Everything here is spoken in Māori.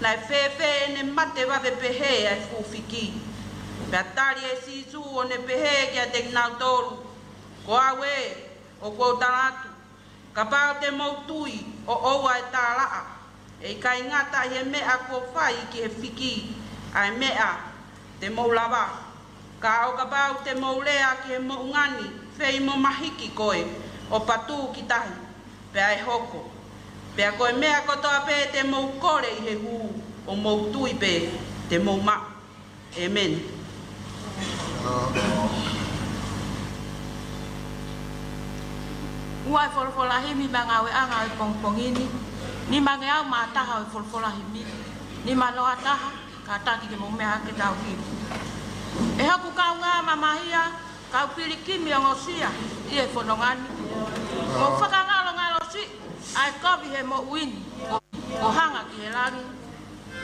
Nai fefe ne mate wa pehe ai fufiki. Pea tari e sisu o ne pehe kia te nautoru. Ko awe o kou taratu. Ka pao te mautui o oua e tāraa. E kai ngata he mea ko whai ki he fiki. Ai mea te maulawa. Ka au ka pao te maulea ki he maungani. Fei mo mahiki koe o patu ki tahi. Pea e hoko. Pea koe mea kotoa pe te maukore i he huu. O mautui pe te mauma. Amen. Ua e wholawholahimi mga we anga e pongpongini. Ni mange au mātaha e wholawholahimi. Ni maloa taha ka taki ke maumea ke tau hiru. E haku kau ngā mamahia kau pirikimi o ngosia i e whanongani. Mo whakangalo ngalo si ai kovi he mo uini o hanga ki he rangi.